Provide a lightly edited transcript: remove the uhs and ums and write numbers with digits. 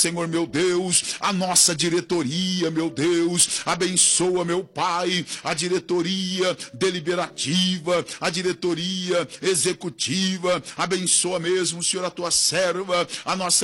Senhor meu Deus, a nossa diretoria, meu Deus. Abençoa, meu Pai, a diretoria deliberativa, a diretoria executiva. Abençoa mesmo, Senhor, a tua serva, a nossa